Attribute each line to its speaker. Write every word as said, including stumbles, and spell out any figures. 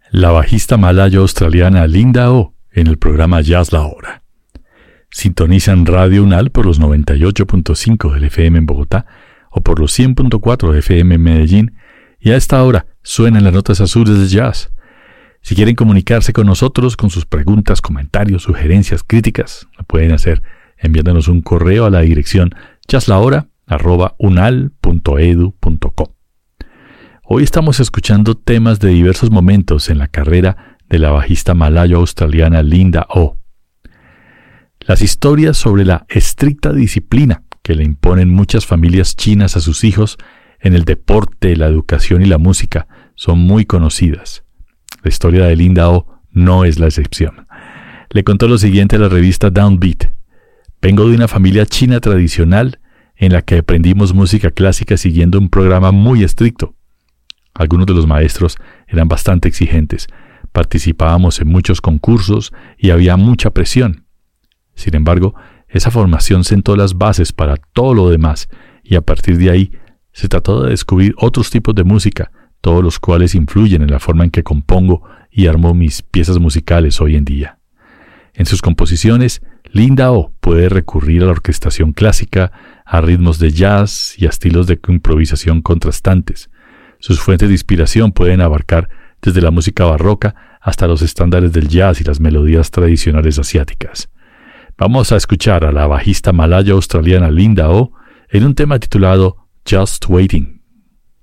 Speaker 1: la bajista malayo-australiana Linda Oh en el programa Jazz La Hora. Sintonizan Radio Unal por los noventa y ocho punto cinco del F M en Bogotá o por los cien punto cuatro de F M en Medellín, y a esta hora suenan las notas azules de jazz. Si quieren comunicarse con nosotros con sus preguntas, comentarios, sugerencias, críticas, lo pueden hacer enviándonos un correo a la dirección jazzlahora arroba unal punto edu punto co. Hoy estamos escuchando temas de diversos momentos en la carrera de la bajista malayo-australiana Linda Oh. Las historias sobre la estricta disciplina que le imponen muchas familias chinas a sus hijos en el deporte, la educación y la música son muy conocidas. La historia de Linda Oh no es la excepción. Le contó lo siguiente a la revista Downbeat: vengo de una familia china tradicional en la que aprendimos música clásica siguiendo un programa muy estricto. Algunos de los maestros eran bastante exigentes, participábamos en muchos concursos y había mucha presión. Sin embargo, esa formación sentó las bases para todo lo demás, y a partir de ahí se trató de descubrir otros tipos de música, todos los cuales influyen en la forma en que compongo y armo mis piezas musicales hoy en día. En sus composiciones, Linda Oh puede recurrir a la orquestación clásica, a ritmos de jazz y a estilos de improvisación contrastantes. Sus fuentes de inspiración pueden abarcar desde la música barroca hasta los estándares del jazz y las melodías tradicionales asiáticas. Vamos a escuchar a la bajista malayo-australiana Linda Oh en un tema titulado Just Waiting.